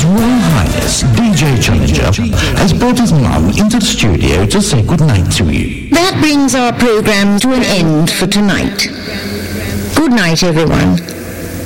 His Royal Highness DJ Challenger has brought his mum into the studio to say good night to you. That brings our program to an end for tonight. Good night, everyone.